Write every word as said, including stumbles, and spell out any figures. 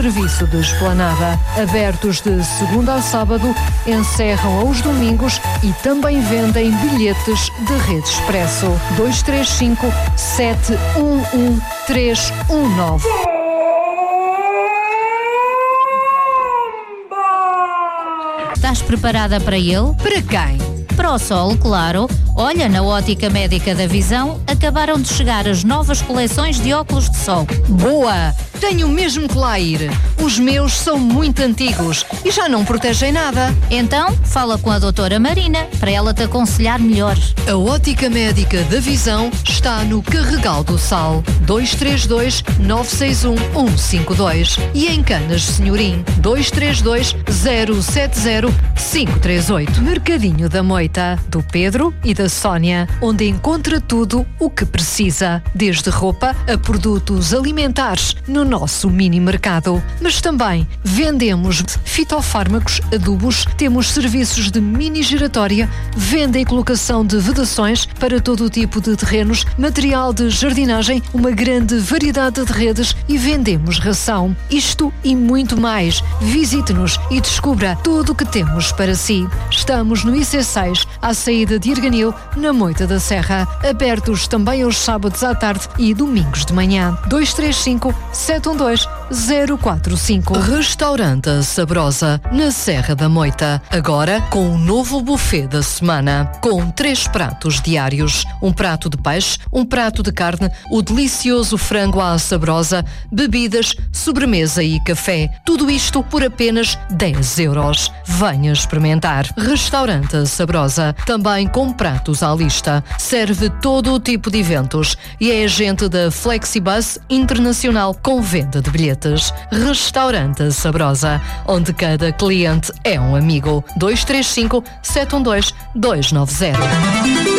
Serviço de esplanada, abertos de segunda a sábado, encerram aos domingos e também vendem bilhetes de rede expresso. dois três cinco, sete um um, três um nove. Estás preparada para ele? Para quem? Para o sol, claro. Olha, na Ótica Médica da Visão acabaram de chegar as novas coleções de óculos de sol. Boa! Tenho mesmo que lá ir. Os meus são muito antigos e já não protegem nada. Então, fala com a doutora Marina para ela te aconselhar melhor. A Ótica Médica da Visão está no Carregal do Sal, dois três dois, nove seis um, um cinco dois e em Canas Senhorim, dois três dois, zero sete zero, cinco três oito. Mercadinho da Moita, do Pedro e da Sónia, onde encontra tudo o que precisa, desde roupa a produtos alimentares no nosso mini mercado. Mas também vendemos fitofármacos, adubos, temos serviços de mini giratória, venda e colocação de vedações para todo o tipo de terrenos, material de jardinagem, uma grande variedade de redes e vendemos ração. Isto e muito mais. Visite-nos e descubra tudo o que temos para si. Estamos no I C seis, à saída de Irganil, na Moita da Serra, abertos também aos sábados à tarde e domingos de manhã. dois três cinco, sete um dois, zero quatro cinco. Restaurante Sabrosa, na Serra da Moita, agora com um novo buffet da semana, com três pratos diários, um prato de peixe, um prato de carne, o delicioso frango à sabrosa, bebidas, sobremesa e café. Tudo isto por apenas dez euros. Venha experimentar. Restaurante Sabrosa, também com pratos à lista. Serve todo o tipo de eventos e é agente da Flexibus Internacional com venda de bilhetes. Restaurante Sabrosa, onde cada cliente é um amigo. dois três cinco, sete um dois, dois nove zero.